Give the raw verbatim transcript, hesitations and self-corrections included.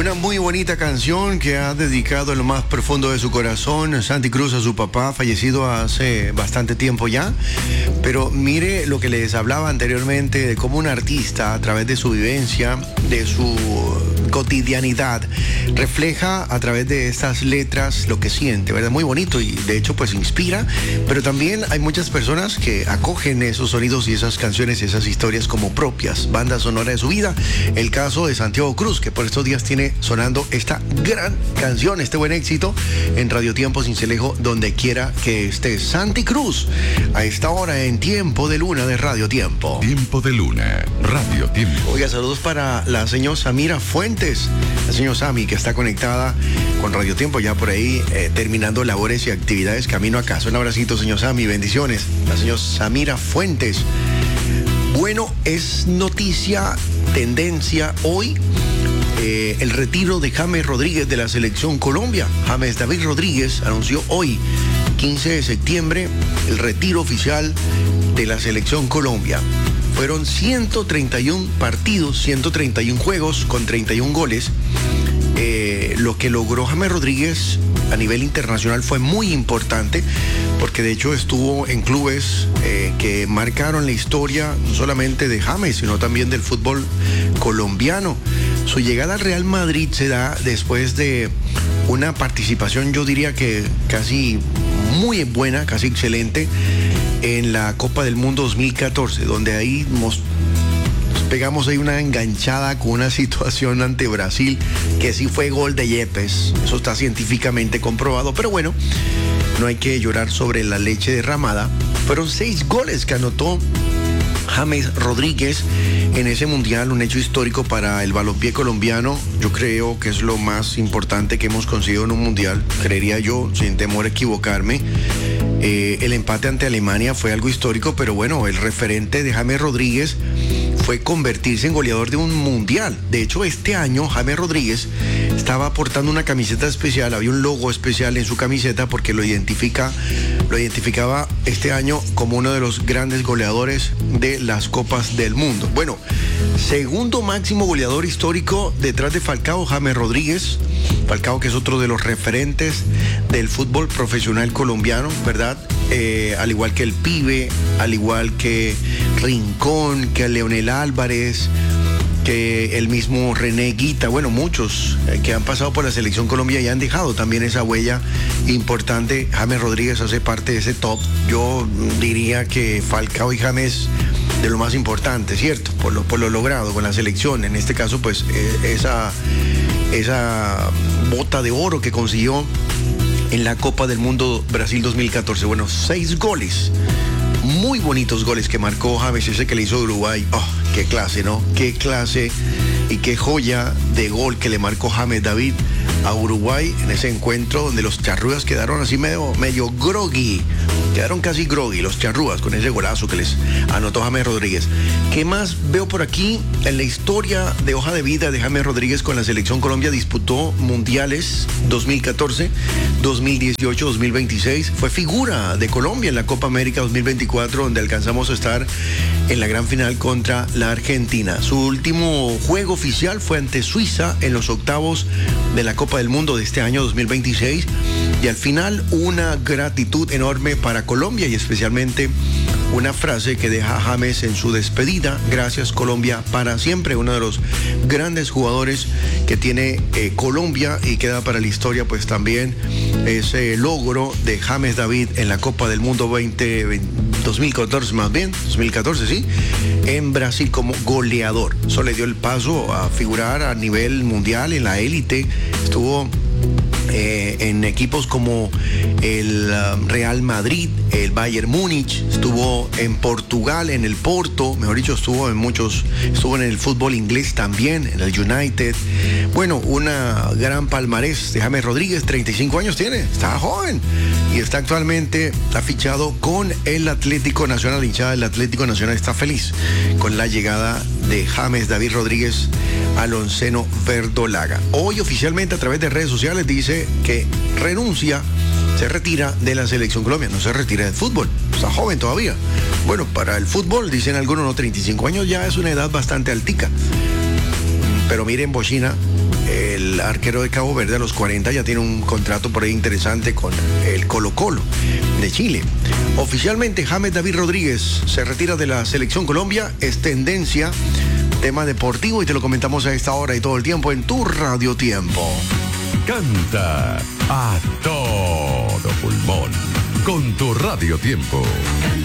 Una muy bonita canción que ha dedicado en lo más profundo de su corazón Santi Cruz a su papá, fallecido hace bastante tiempo ya. Pero mire lo que les hablaba anteriormente de cómo un artista, a través de su vivencia, de su cotidianidad, refleja a través de estas letras lo que siente, ¿verdad? Muy bonito y de hecho pues inspira, pero también hay muchas personas que acogen esos sonidos y esas canciones y esas historias como propias, banda sonora de su vida. El caso de Santiago Cruz, que por estos días tiene sonando esta gran canción, este buen éxito en Radio Tiempo Cincelejo, donde quiera que esté. Santi Cruz, a esta hora en Tiempo de Luna de Radio Tiempo. Tiempo de Luna, Radio Tiempo. Oiga, saludos para la señora Samira Fuentes, la señora Sami, que está conectada con Radio Tiempo, ya por ahí eh, terminando labores y actividades camino a casa. Un abracito, señor Sami, bendiciones. La señora Samira Fuentes. Bueno, es noticia, tendencia hoy. Eh, el retiro de James Rodríguez de la Selección Colombia. James David Rodríguez anunció hoy, quince de septiembre, el retiro oficial de la Selección Colombia. Fueron ciento treinta y uno partidos, ciento treinta y uno juegos con treinta y uno goles. Eh, lo que logró James Rodríguez a nivel internacional fue muy importante, porque de hecho estuvo en clubes eh, que marcaron la historia no solamente de James, sino también del fútbol colombiano. Su llegada al Real Madrid se da después de una participación, yo diría que casi muy buena, casi excelente, en la Copa del Mundo dos mil catorce, donde ahí nos pegamos ahí una enganchada con una situación ante Brasil, que sí fue gol de Yepes. Eso está científicamente comprobado, pero bueno, no hay que llorar sobre la leche derramada. Fueron seis goles que anotó James Rodríguez en ese mundial, un hecho histórico para el balompié colombiano. Yo creo que es lo más importante que hemos conseguido en un mundial, creería yo, sin temor a equivocarme. Eh, el empate ante Alemania fue algo histórico, pero bueno, el referente de James Rodríguez fue convertirse en goleador de un mundial. De hecho, este año James Rodríguez estaba portando una camiseta especial, había un logo especial en su camiseta porque lo identifica, lo identificaba este año como uno de los grandes goleadores de las Copas del Mundo. Bueno, segundo máximo goleador histórico detrás de Falcao, James Rodríguez. Falcao, que es otro de los referentes del fútbol profesional colombiano, ¿verdad? Eh, al igual que el Pibe, al igual que Rincón, que Leonel Álvarez, que el mismo René Guita, bueno, muchos eh, que han pasado por la Selección Colombia y han dejado también esa huella importante. James Rodríguez hace parte de ese top. Yo diría que Falcao y James de lo más importante, ¿cierto? Por lo, por lo logrado con la selección. En este caso, pues, eh, esa, esa bota de oro que consiguió en la Copa del Mundo Brasil dos mil catorce. Bueno, seis goles. Muy bonitos goles que marcó James, ese que le hizo Uruguay. Oh, qué clase, ¿no? Qué clase y qué joya de gol que le marcó James David a Uruguay en ese encuentro donde los charrúas quedaron así medio, medio groggy. Quedaron casi groggy los charrúas con ese golazo que les anotó James Rodríguez. ¿Qué más veo por aquí? En la historia de hoja de vida de James Rodríguez con la Selección Colombia, disputó mundiales dos mil catorce, dos mil dieciocho, dos mil veintiséis. Fue figura de Colombia en la Copa América dos mil veinticuatro, donde alcanzamos a estar en la gran final contra la Argentina. Su último juego oficial fue ante Suiza en los octavos de la Copa del Mundo de este año dos mil veintiséis. Y al final, una gratitud enorme para Colombia y especialmente una frase que deja James en su despedida: gracias Colombia para siempre. Uno de los grandes jugadores que tiene eh, Colombia, y queda para la historia pues también ese logro de James David en la Copa del Mundo veinte, dos mil catorce, más bien, dos mil catorce, sí, en Brasil como goleador. Eso le dio el paso a figurar a nivel mundial en la élite. Estuvo Eh, en equipos como el um, Real Madrid, el Bayern Múnich, estuvo en Portugal, en el Porto, mejor dicho, estuvo en muchos, estuvo en el fútbol inglés también, en el United. Bueno, una gran palmarés de James Rodríguez, treinta y cinco años tiene, está joven y está actualmente afichado con el Atlético Nacional. La hinchada del Atlético Nacional está feliz con la llegada de James David Rodríguez al onceno verdolaga. Hoy oficialmente a través de redes sociales dice que renuncia, se retira de la Selección Colombia, no se retira del fútbol, está joven todavía. Bueno, para el fútbol, dicen algunos, no, treinta y cinco años ya es una edad bastante altica. Pero miren, Bochina, eh, el arquero de Cabo Verde a los cuarenta ya tiene un contrato por ahí interesante con el Colo-Colo de Chile. Oficialmente, James David Rodríguez se retira de la Selección Colombia. Es tendencia, tema deportivo, y te lo comentamos a esta hora y todo el tiempo en tu Radio Tiempo. Canta a todo pulmón con tu Radio Tiempo.